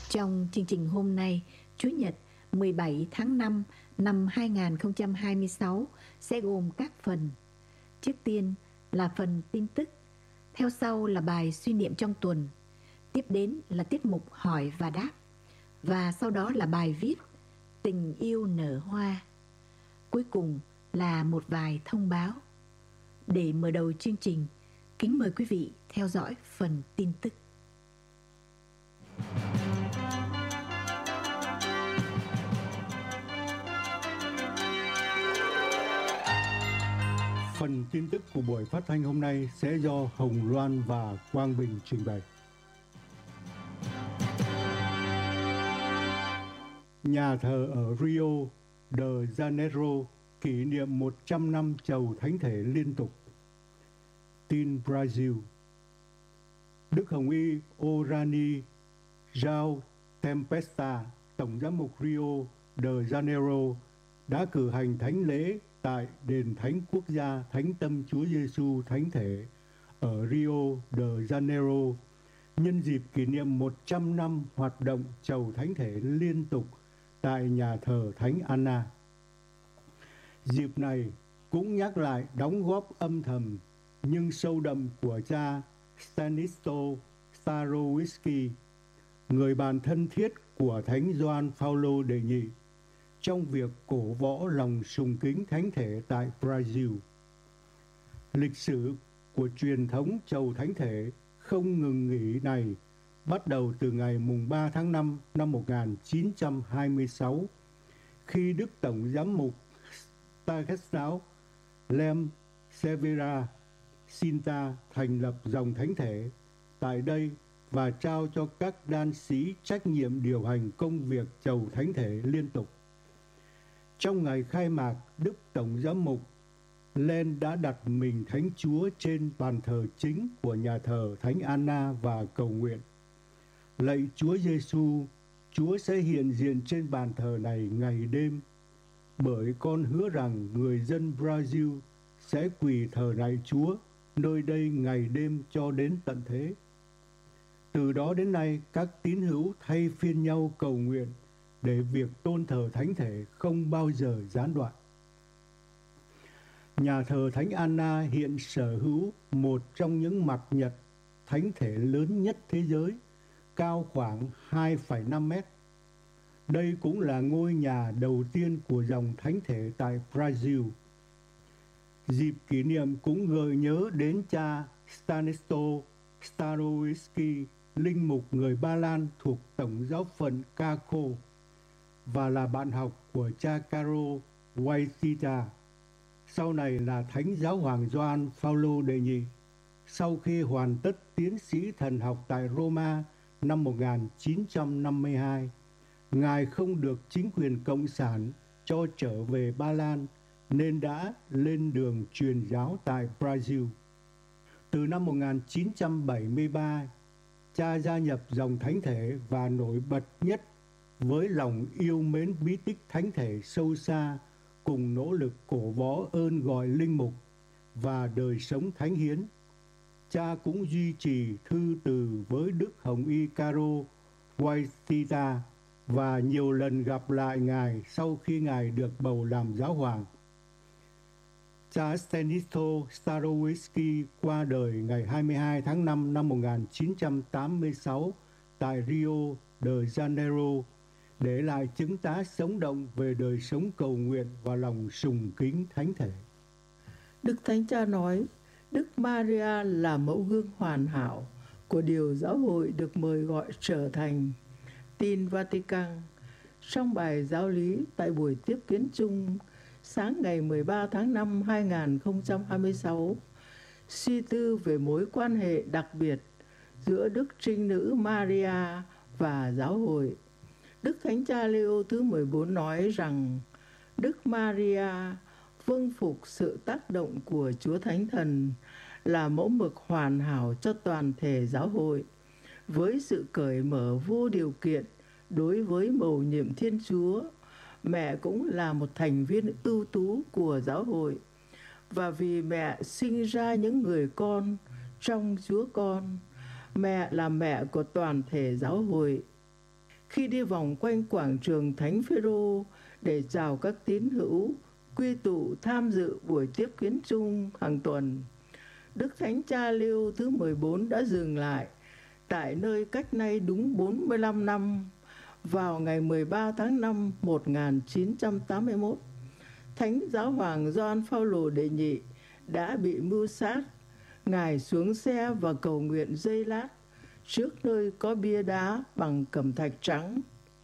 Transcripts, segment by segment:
Trong chương trình hôm nay, Chủ nhật 17 tháng 5 năm 2026 sẽ gồm các phần. Trước tiên là phần tin tức, theo sau là bài suy niệm trong tuần, tiếp đến là tiết mục hỏi và đáp, và sau đó là bài viết Tình yêu nở hoa. Cuối cùng là một vài thông báo. Để mở đầu chương trình, kính mời quý vị theo dõi phần tin tức. Phần tin tức của buổi phát thanh hôm nay sẽ do Hồng Loan và Quang Bình trình bày. Nhà thờ ở Rio de Janeiro kỷ niệm 100 năm chầu thánh thể liên tục. Tin Brazil. Đức Hồng Y Orani João Tempesta, Tổng giám mục Rio de Janeiro, đã cử hành thánh lễ tại Đền Thánh Quốc gia Thánh Tâm Chúa Giêsu Thánh Thể ở Rio de Janeiro nhân dịp kỷ niệm 100 năm hoạt động chầu thánh thể liên tục tại nhà thờ Thánh Anna. Dịp này cũng nhắc lại đóng góp âm thầm nhưng sâu đậm của cha Stanisław Starowiecki, người bạn thân thiết của Thánh Gioan Phaolô đệ nhị, trong việc cổ võ lòng sùng kính thánh thể tại Brazil. Lịch sử của truyền thống chầu thánh thể không ngừng nghỉ này bắt đầu từ ngày 3 tháng 5 năm 1926, khi Đức Tổng giám mục Stanisław Lem Severa Sinta thành lập dòng thánh thể tại đây và trao cho các đan sĩ trách nhiệm điều hành công việc chầu thánh thể liên tục. Trong ngày khai mạc, Đức Tổng giám mục Len đã đặt mình Thánh Chúa trên bàn thờ chính của nhà thờ Thánh Anna và cầu nguyện: Lạy Chúa Giêsu, Chúa sẽ hiện diện trên bàn thờ này ngày đêm, bởi con hứa rằng người dân Brazil sẽ quỳ thờ lạy Chúa nơi đây ngày đêm cho đến tận thế. Từ đó đến nay, các tín hữu thay phiên nhau cầu nguyện để việc tôn thờ thánh thể không bao giờ gián đoạn. Nhà thờ Thánh Anna hiện sở hữu một trong những mặt nhật thánh thể lớn nhất thế giới, cao khoảng 2,5 mét. Đây cũng là ngôi nhà đầu tiên của dòng thánh thể tại Brazil. Dịp kỷ niệm cũng gợi nhớ đến cha Stanisław Starowiecki, linh mục người Ba Lan thuộc Tổng giáo phận Krakow và là bạn học của cha Karol Wojtyła, sau này là Thánh Giáo hoàng Gioan Phaolô đệ nhị, sau khi hoàn tất tiến sĩ thần học tại Roma năm 1952. Ngài không được chính quyền Cộng sản cho trở về Ba Lan nên đã lên đường truyền giáo tại Brazil. Từ năm 1973, cha gia nhập dòng thánh thể và nổi bật nhất với lòng yêu mến bí tích thánh thể sâu xa, cùng nỗ lực cổ võ ơn gọi linh mục và đời sống thánh hiến. Cha cũng duy trì thư từ với Đức Hồng Y Karol Wojtyła và nhiều lần gặp lại Ngài sau khi Ngài được bầu làm giáo hoàng. Cha Stanisław Starowiecki qua đời ngày 22 tháng 5 năm 1986 tại Rio de Janeiro, để lại chứng tá sống động về đời sống cầu nguyện và lòng sùng kính thánh thể. Đức Thánh Cha nói, Đức Maria là mẫu gương hoàn hảo của điều giáo hội được mời gọi trở thành. Tin Vatican. Trong bài giáo lý tại buổi tiếp kiến chung sáng ngày 13 tháng 5 2026, suy tư về mối quan hệ đặc biệt giữa Đức Trinh Nữ Maria và giáo hội. Đức Thánh Cha Leo thứ 14 nói rằng Đức Maria vâng phục sự tác động của Chúa Thánh Thần là mẫu mực hoàn hảo cho toàn thể giáo hội, với sự cởi mở vô điều kiện đối với mầu nhiệm Thiên Chúa. Mẹ cũng là một thành viên ưu tú của giáo hội, và vì mẹ sinh ra những người con trong Chúa Con, mẹ là mẹ của toàn thể giáo hội. Khi đi vòng quanh quảng trường Thánh Phêrô để chào các tín hữu quy tụ tham dự buổi tiếp kiến chung hàng tuần, Đức Thánh Cha Leo thứ 14 đã dừng lại tại nơi cách nay đúng 45 năm, vào ngày 13 tháng 5 1981. Thánh Giáo hoàng Gioan Phaolô đệ nhị đã bị mưu sát. Ngài xuống xe và cầu nguyện giây lát trước nơi có bia đá bằng cẩm thạch trắng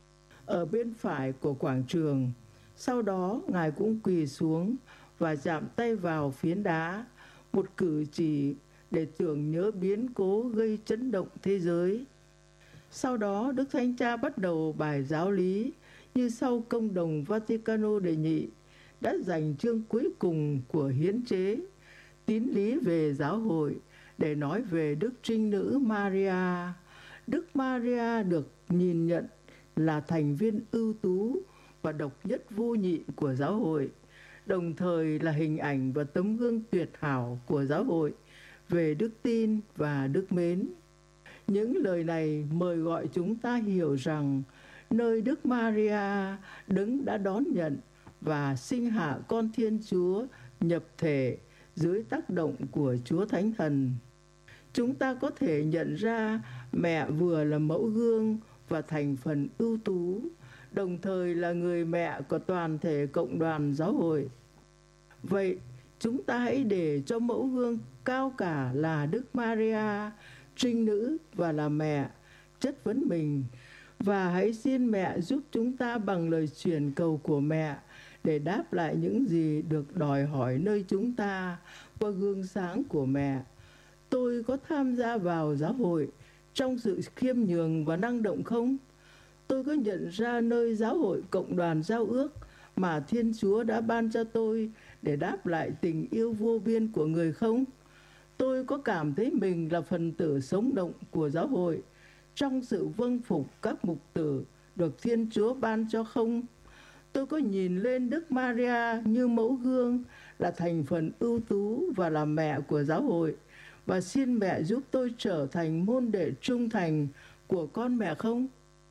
ở bên phải của quảng trường. Sau đó Ngài cũng quỳ xuống và chạm tay vào phiến đá, một cử chỉ để tưởng nhớ biến cố gây chấn động thế giới. Sau đó Đức Thánh Cha bắt đầu bài giáo lý như sau công đồng Vaticano đệ nhị đã dành chương cuối cùng của hiến chế tín lý về giáo hội để nói về Đức Trinh Nữ Maria. Đức Maria được nhìn nhận là thành viên ưu tú và độc nhất vô nhị của giáo hội, đồng thời là hình ảnh và tấm gương tuyệt hảo của giáo hội về đức tin và đức mến. Những lời này mời gọi chúng ta hiểu rằng nơi Đức Maria Đấng đã đón nhận và sinh hạ con Thiên Chúa nhập thể dưới tác động của Chúa Thánh Thần. Chúng ta có thể nhận ra mẹ vừa là mẫu gương và thành phần ưu tú, đồng thời là người mẹ của toàn thể cộng đoàn giáo hội. Vậy, chúng ta hãy để cho mẫu gương cao cả là Đức Maria, Trinh Nữ và là mẹ, chất vấn mình, và hãy xin mẹ giúp chúng ta bằng lời truyền cầu của mẹ để đáp lại những gì được đòi hỏi nơi chúng ta qua gương sáng của mẹ. Tôi có tham gia vào giáo hội trong sự khiêm nhường và năng động không? Tôi có nhận ra nơi giáo hội cộng đoàn giao ước mà Thiên Chúa đã ban cho tôi để đáp lại tình yêu vô biên của người không? Tôi có cảm thấy mình là phần tử sống động của giáo hội trong sự vâng phục các mục tử được Thiên Chúa ban cho không? Tôi có nhìn lên Đức Maria như mẫu gương, là thành phần ưu tú và là mẹ của giáo hội, và xin mẹ giúp tôi trở thành môn đệ trung thành của con mẹ không?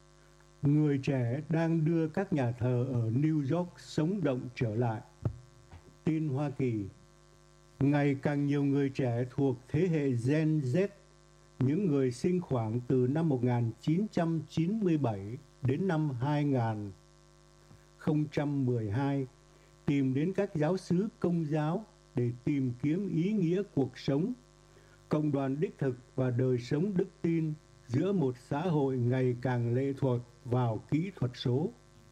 Người trẻ đang đưa các nhà thờ ở New York sống động trở lại. Tin Hoa Kỳ. Ngày càng nhiều người trẻ thuộc thế hệ Gen Z, những người sinh khoảng từ năm 1997 đến năm 2012, tìm đến các giáo xứ Công giáo để tìm kiếm ý nghĩa cuộc sống, cộng đoàn đích thực và đời sống đức tin giữa một xã hội ngày càng lệ thuộc vào kỹ thuật số.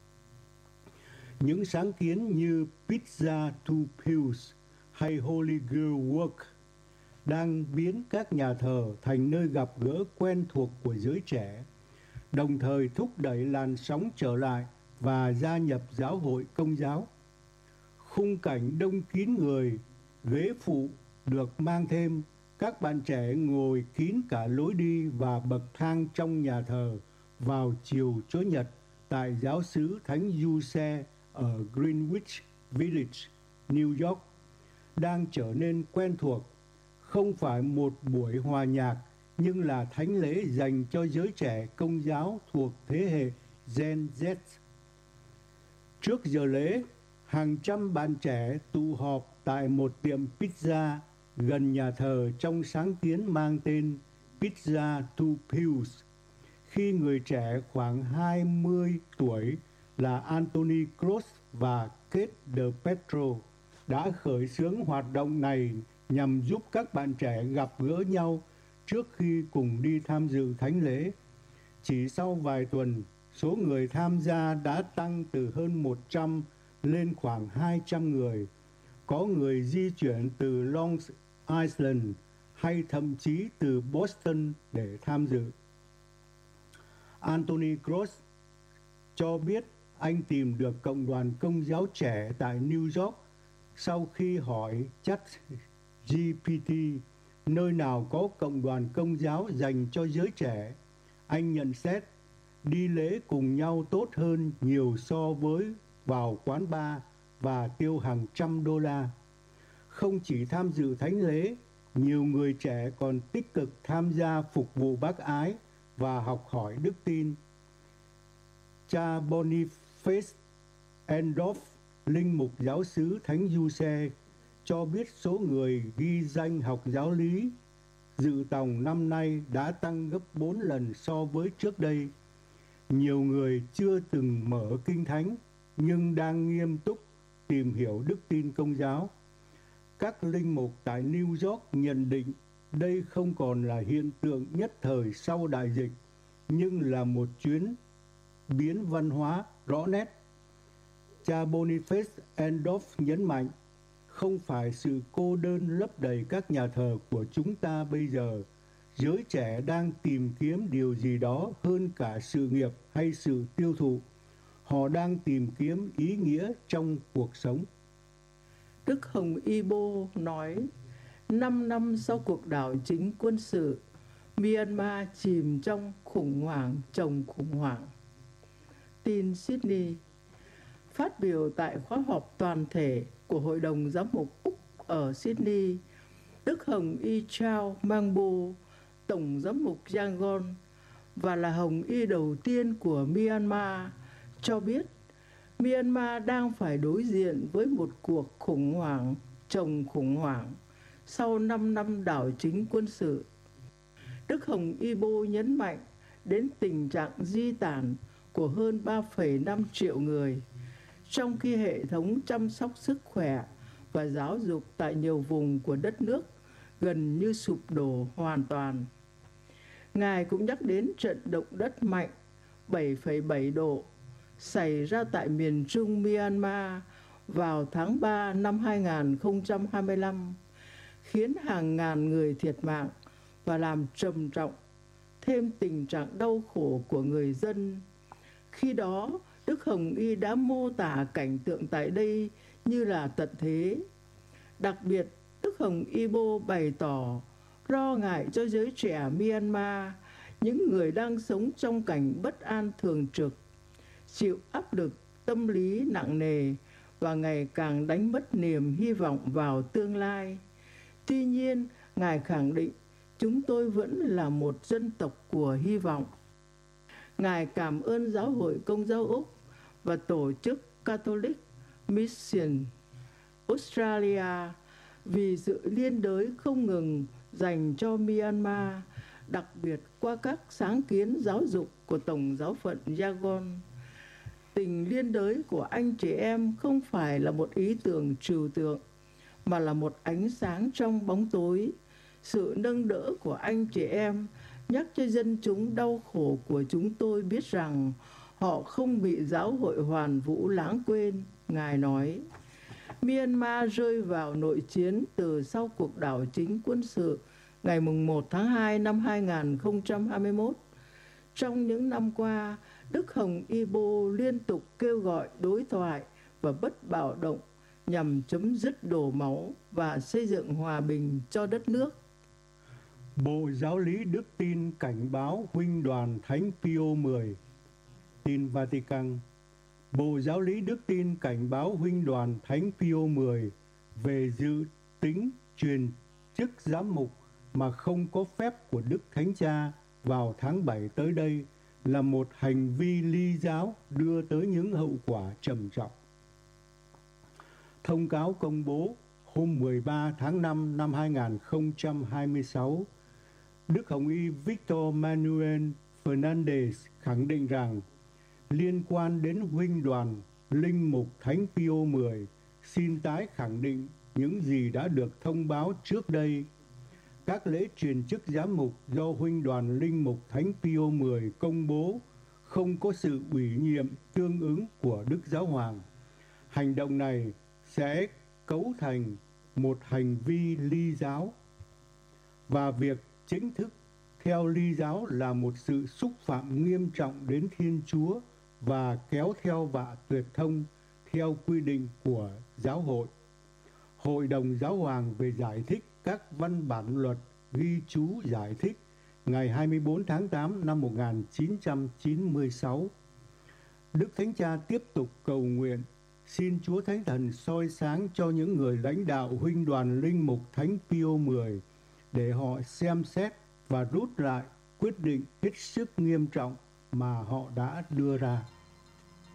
Những sáng kiến như Pizza to Pews hay Holy Girl Work đang biến các nhà thờ thành nơi gặp gỡ quen thuộc của giới trẻ, đồng thời thúc đẩy làn sóng trở lại và gia nhập giáo hội Công giáo. Khung cảnh đông kín người, ghế phụ được mang thêm, các bạn trẻ ngồi kín cả lối đi và bậc thang trong nhà thờ vào chiều Chủ nhật tại giáo xứ Thánh Giuse ở Greenwich Village, New York, đang trở nên quen thuộc. Không phải một buổi hòa nhạc, nhưng là thánh lễ dành cho giới trẻ Công giáo thuộc thế hệ Gen Z. Trước giờ lễ, hàng trăm bạn trẻ tụ họp tại một tiệm pizza gần nhà thờ trong sáng kiến mang tên Pizza to Pews. Khi người trẻ khoảng 20 tuổi là Anthony Cross và Kate De Petro đã khởi xướng hoạt động này nhằm giúp các bạn trẻ gặp gỡ nhau trước khi cùng đi tham dự thánh lễ. Chỉ sau vài tuần, số người tham gia đã tăng từ hơn 100 lên khoảng 200 người. Có người di chuyển từ Long Island hay thậm chí từ Boston để tham dự. Anthony Cross cho biết anh tìm được cộng đoàn Công giáo trẻ tại New York sau khi hỏi ChatGPT nơi nào có cộng đoàn Công giáo dành cho giới trẻ. Anh nhận xét đi lễ cùng nhau tốt hơn nhiều so với vào quán bar và tiêu hàng trăm đô la. Không chỉ tham dự thánh lễ, nhiều người trẻ còn tích cực tham gia phục vụ bác ái và học hỏi đức tin. cha Boniface Endorf, linh mục giáo xứ Thánh Giuse, cho biết số người ghi danh học giáo lý dự tòng năm nay đã tăng gấp 4 lần so với trước đây. Nhiều người chưa từng mở kinh thánh nhưng đang nghiêm túc tìm hiểu đức tin Công giáo. Các linh mục tại New York nhận định đây không còn là hiện tượng nhất thời sau đại dịch, nhưng là một chuyển biến văn hóa rõ nét. Cha Boniface Endorf nhấn mạnh, không phải sự cô đơn lấp đầy các nhà thờ của chúng ta bây giờ. Giới trẻ đang tìm kiếm điều gì đó hơn cả sự nghiệp hay sự tiêu thụ. Họ đang tìm kiếm ý nghĩa trong cuộc sống. Đức Hồng Y Bô nói, 5 năm sau cuộc đảo chính quân sự, Myanmar chìm trong khủng hoảng chồng khủng hoảng. Tin Sydney. Phát biểu tại khóa họp toàn thể của Hội đồng Giám mục Úc ở Sydney, Đức Hồng Y Chao Mangbo, Tổng Giám mục Yangon và là Hồng Y đầu tiên của Myanmar, cho biết Myanmar đang phải đối diện với một cuộc khủng hoảng chồng khủng hoảng sau 5 năm đảo chính quân sự. Đức Hồng Y Bô nhấn mạnh đến tình trạng di tản của hơn 3,5 triệu người, trong khi hệ thống chăm sóc sức khỏe và giáo dục tại nhiều vùng của đất nước gần như sụp đổ hoàn toàn. Ngài cũng nhắc đến trận động đất mạnh 7,7 độ xảy ra tại miền trung Myanmar vào tháng 3 năm 2025, khiến hàng ngàn người thiệt mạng và làm trầm trọng thêm tình trạng đau khổ của người dân. Khi đó, Đức Hồng Y đã mô tả cảnh tượng tại đây như là tận thế. Đặc biệt, Đức Hồng Y Bô bày tỏ lo ngại cho giới trẻ Myanmar, những người đang sống trong cảnh bất an thường trực, chịu áp lực tâm lý nặng nề và ngày càng đánh mất niềm hy vọng vào tương lai. Tuy nhiên, Ngài khẳng định chúng tôi vẫn là một dân tộc của hy vọng. Ngài cảm ơn Giáo hội Công giáo Úc và Tổ chức Catholic Mission Australia vì sự liên đới không ngừng dành cho Myanmar, đặc biệt qua các sáng kiến giáo dục của Tổng giáo phận Yangon. Tình liên đới của anh chị em không phải là một ý tưởng trừu tượng, mà là một ánh sáng trong bóng tối. Sự nâng đỡ của anh chị em nhắc cho dân chúng đau khổ của chúng tôi biết rằng họ không bị giáo hội hoàn vũ lãng quên. Ngài nói, Myanmar rơi vào nội chiến từ sau cuộc đảo chính quân sự ngày 1 tháng 2 năm 2021. Trong những năm qua, Đức Hồng Y Bô liên tục kêu gọi đối thoại và bất bạo động nhằm chấm dứt đổ máu và xây dựng hòa bình cho đất nước. Bộ Giáo lý Đức tin cảnh báo Huynh đoàn Thánh Pio X. Tin Vatican. Bộ Giáo lý Đức tin cảnh báo Huynh đoàn Thánh Pio X về dự tính truyền chức giám mục mà không có phép của Đức Thánh Cha vào tháng 7 tới đây là một hành vi ly giáo đưa tới những hậu quả trầm trọng. Thông cáo công bố hôm 13 tháng 5 năm 2026, Đức Hồng Y Victor Manuel Fernandez khẳng định rằng liên quan đến Huynh đoàn Linh mục Thánh Pio X, xin tái khẳng định những gì đã được thông báo trước đây. Các lễ truyền chức giám mục do Huynh đoàn Linh mục Thánh Pio X công bố không có sự ủy nhiệm tương ứng của Đức Giáo Hoàng. Hành động này sẽ cấu thành một hành vi ly giáo, và việc chính thức theo ly giáo là một sự xúc phạm nghiêm trọng đến Thiên Chúa và kéo theo vạ tuyệt thông theo quy định của giáo hội. Hội đồng Giáo hoàng về giải thích các văn bản luật ghi chú giải thích ngày 24 tháng 8 năm 1996. Đức Thánh Cha tiếp tục cầu nguyện xin Chúa Thánh Thần soi sáng cho những người lãnh đạo Huynh đoàn Linh mục Thánh Pio X để họ xem xét và rút lại quyết định hết sức nghiêm trọng mà họ đã đưa ra.